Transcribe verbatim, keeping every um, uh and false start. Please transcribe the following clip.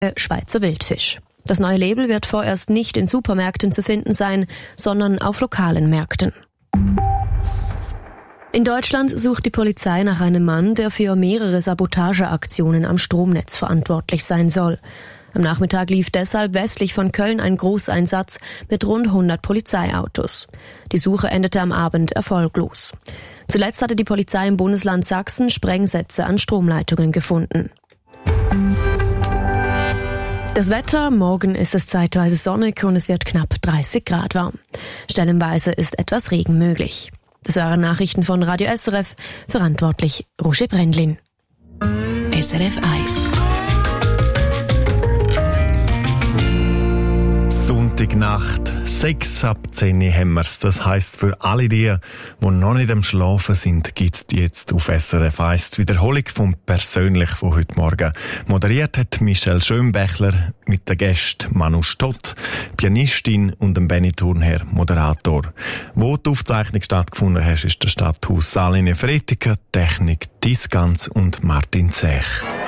Schweizer Wildfisch. Das neue Label wird vorerst nicht in Supermärkten zu finden sein, sondern auf lokalen Märkten. In Deutschland sucht die Polizei nach einem Mann, der für mehrere Sabotageaktionen am Stromnetz verantwortlich sein soll. Am Nachmittag lief deshalb westlich von Köln ein Großeinsatz mit rund hundert Polizeiautos. Die Suche endete am Abend erfolglos. Zuletzt hatte die Polizei im Bundesland Sachsen Sprengsätze an Stromleitungen gefunden. Das Wetter: Morgen ist es zeitweise sonnig und es wird knapp dreißig Grad warm. Stellenweise ist etwas Regen möglich. Das waren Nachrichten von Radio S R F, verantwortlich Roger Brendlin. S R F eins. Sonntagnacht, sechs ab zehn haben wir's. Das heisst, für alle die, die noch nicht am Schlafen sind, gibt's jetzt auf S R F eins die Wiederholung vom Persönlich von heute Morgen. Moderiert hat Michelle Schönbächler mit der Gästen Manu Stott, Pianistin, und dem Benny Thurnherr, Moderator. Wo die Aufzeichnung stattgefunden hat, ist das Stadthaus Saal in Fretiken, Technik Tisgans und Martin Zech.